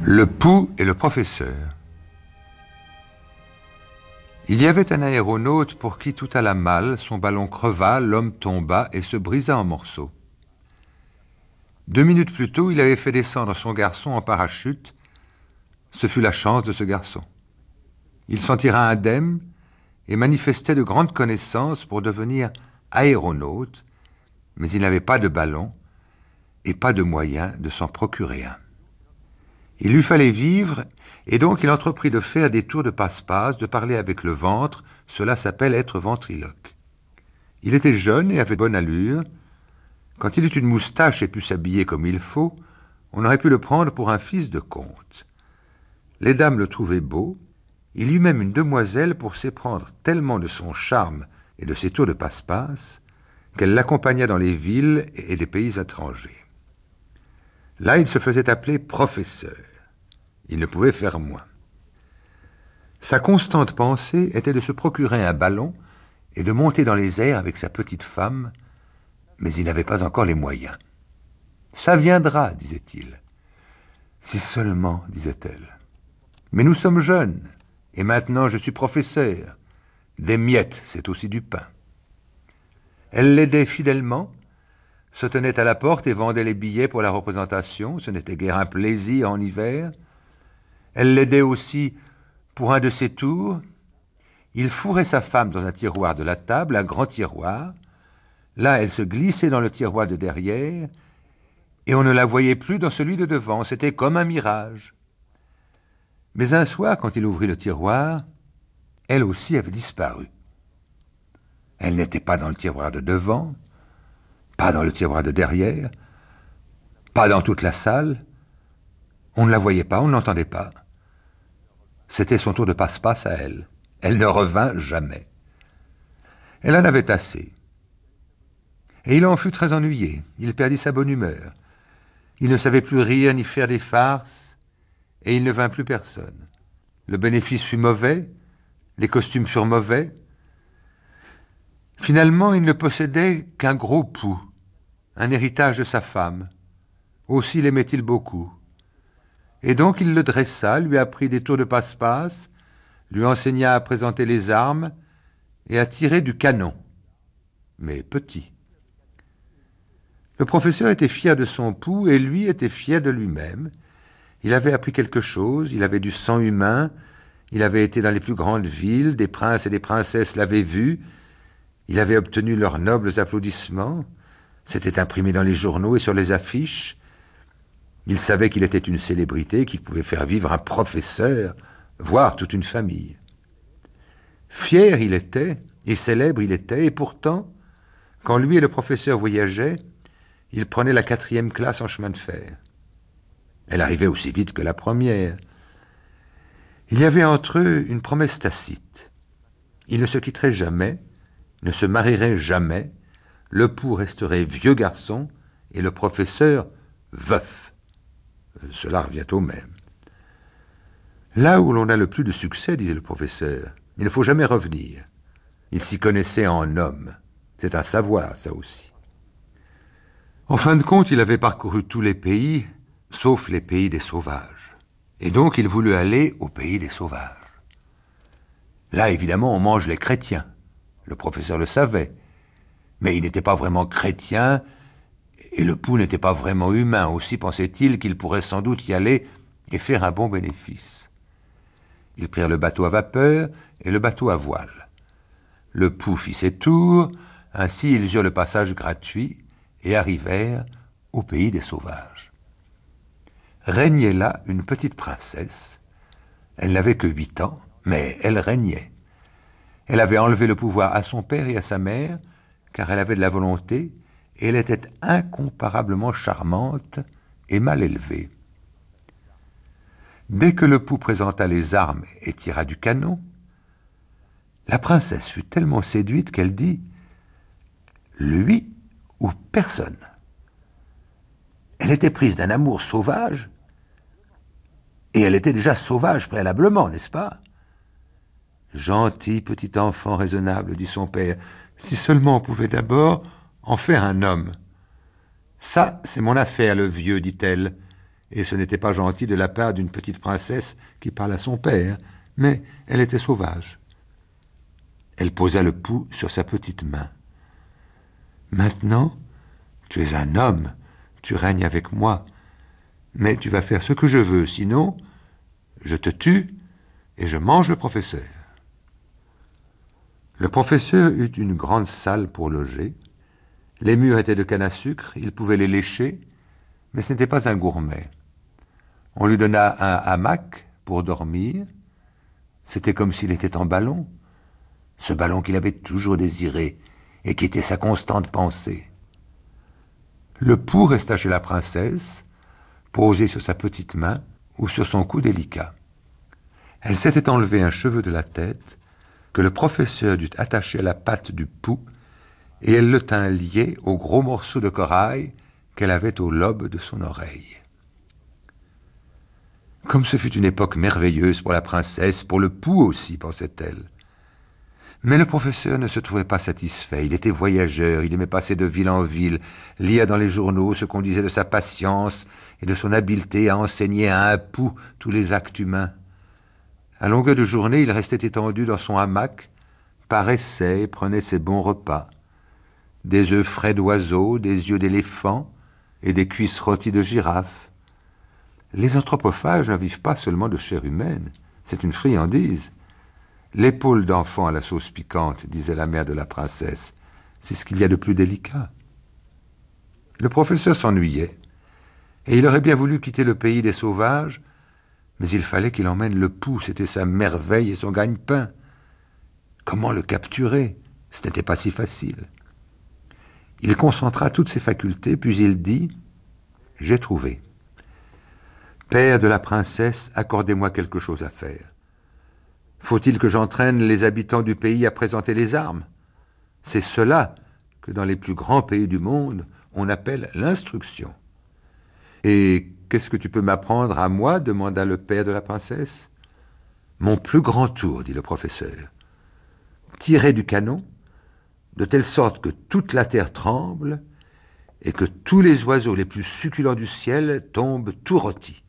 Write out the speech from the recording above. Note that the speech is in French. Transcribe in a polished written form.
Le Pou et le professeur. Il y avait un aéronaute pour qui tout alla mal, son ballon creva, l'homme tomba et se brisa en morceaux. 2 minutes plus tôt, il avait fait descendre son garçon en parachute. Ce fut la chance de ce garçon. Il s'en tira indemne et manifestait de grandes connaissances pour devenir aéronaute, mais il n'avait pas de ballon et pas de moyen de s'en procurer un. Il lui fallait vivre, et donc il entreprit de faire des tours de passe-passe, de parler avec le ventre. Cela s'appelle être ventriloque. Il était jeune et avait bonne allure. Quand il eut une moustache et put s'habiller comme il faut, on aurait pu le prendre pour un fils de comte. Les dames le trouvaient beau. Il y eut même une demoiselle pour s'éprendre tellement de son charme et de ses tours de passe-passe qu'elle l'accompagna dans les villes et les pays étrangers. Là, il se faisait appeler professeur. Il ne pouvait faire moins. Sa constante pensée était de se procurer un ballon et de monter dans les airs avec sa petite femme, mais il n'avait pas encore les moyens. « Ça viendra, disait-il. »« Si seulement, disait-elle. Mais nous sommes jeunes, et maintenant je suis professeur. Des miettes, c'est aussi du pain. » Elle l'aidait fidèlement, se tenait à la porte et vendait les billets pour la représentation. Ce n'était guère un plaisir en hiver. Elle l'aidait aussi pour un de ses tours. Il fourrait sa femme dans un tiroir de la table, un grand tiroir. Là, elle se glissait dans le tiroir de derrière et on ne la voyait plus dans celui de devant. C'était comme un mirage. Mais un soir, quand il ouvrit le tiroir, elle aussi avait disparu. Elle n'était pas dans le tiroir de devant, pas dans le tiroir de derrière, pas dans toute la salle. On ne la voyait pas, on ne l'entendait pas. C'était son tour de passe-passe à elle. Elle ne revint jamais. Elle en avait assez. Et il en fut très ennuyé. Il perdit sa bonne humeur. Il ne savait plus rire ni faire des farces, et il ne vint plus personne. Le bénéfice fut mauvais, les costumes furent mauvais. Finalement, il ne possédait qu'un gros pou, un héritage de sa femme. Aussi l'aimait-il beaucoup. Et donc il le dressa, lui apprit des tours de passe-passe, lui enseigna à présenter les armes et à tirer du canon, mais petit. Le professeur était fier de son pou et lui était fier de lui-même. Il avait appris quelque chose, il avait du sang humain, il avait été dans les plus grandes villes, des princes et des princesses l'avaient vu, il avait obtenu leurs nobles applaudissements, c'était imprimé dans les journaux et sur les affiches. Il savait qu'il était une célébrité, qu'il pouvait faire vivre un professeur, voire toute une famille. Fier il était, et célèbre il était, et pourtant, quand lui et le professeur voyageaient, il prenait la 4e classe en chemin de fer. Elle arrivait aussi vite que la première. Il y avait entre eux une promesse tacite. Ils ne se quitteraient jamais, ne se marieraient jamais, le pou resterait vieux garçon et le professeur veuf. Cela revient au même. Là où l'on a le plus de succès, disait le professeur, il ne faut jamais revenir. Il s'y connaissait en homme. C'est un savoir, ça aussi. En fin de compte, il avait parcouru tous les pays, sauf les pays des sauvages. Et donc, il voulut aller au pays des sauvages. Là, évidemment, on mange les chrétiens. Le professeur le savait. Mais il n'était pas vraiment chrétien, et le pou n'était pas vraiment humain. Aussi pensait-il qu'il pourrait sans doute y aller et faire un bon bénéfice. Ils prirent le bateau à vapeur et le bateau à voile. Le pou fit ses tours, ainsi ils eurent le passage gratuit et arrivèrent au pays des sauvages. Régnait là une petite princesse. Elle n'avait que 8 ans, mais elle régnait. Elle avait enlevé le pouvoir à son père et à sa mère, car elle avait de la volonté, et elle était incomparablement charmante et mal élevée. Dès que le pou présenta les armes et tira du canon, la princesse fut tellement séduite qu'elle dit « Lui ou personne ». Elle était prise d'un amour sauvage, et elle était déjà sauvage préalablement, n'est-ce pas ? « Gentil petit enfant raisonnable, dit son père, si seulement on pouvait d'abord en faire un homme. »« Ça, c'est mon affaire, le vieux, dit-elle, et ce n'était pas gentil de la part d'une petite princesse qui parle à son père, mais elle était sauvage. Elle posa le pouls sur sa petite main. « Maintenant, tu es un homme, tu règnes avec moi, mais tu vas faire ce que je veux, sinon je te tue et je mange le professeur. » Le professeur eut une grande salle pour loger. Les murs étaient de canne à sucre, il pouvait les lécher, mais ce n'était pas un gourmet. On lui donna un hamac pour dormir. C'était comme s'il était en ballon, ce ballon qu'il avait toujours désiré et qui était sa constante pensée. Le pouls resta chez la princesse, posé sur sa petite main ou sur son cou délicat. Elle s'était enlevé un cheveu de la tête que le professeur dut attacher à la patte du pouls, et elle le tint lié au gros morceau de corail qu'elle avait au lobe de son oreille. Comme ce fut une époque merveilleuse pour la princesse, pour le pouls aussi, pensait-elle. Mais le professeur ne se trouvait pas satisfait. Il était voyageur, il aimait passer de ville en ville, lire dans les journaux ce qu'on disait de sa patience et de son habileté à enseigner à un pouls tous les actes humains. À longueur de journée, il restait étendu dans son hamac, paraissait et prenait ses bons repas. Des œufs frais d'oiseaux, des yeux d'éléphant et des cuisses rôties de girafe. Les anthropophages ne vivent pas seulement de chair humaine, c'est une friandise. L'épaule d'enfant à la sauce piquante, disait la mère de la princesse, c'est ce qu'il y a de plus délicat. Le professeur s'ennuyait, et il aurait bien voulu quitter le pays des sauvages, mais il fallait qu'il emmène le pouls, c'était sa merveille et son gagne-pain. Comment le capturer? Ce n'était pas si facile. Il concentra toutes ses facultés, puis il dit « J'ai trouvé. Père de la princesse, accordez-moi quelque chose à faire. Faut-il que j'entraîne les habitants du pays à présenter les armes? C'est cela que dans les plus grands pays du monde, on appelle l'instruction. Et qu'est-ce que tu peux m'apprendre à moi? Demanda le père de la princesse. Mon plus grand tour, dit le professeur. Tirer du canon, de telle sorte que toute la terre tremble et que tous les oiseaux les plus succulents du ciel tombent tout rôtis.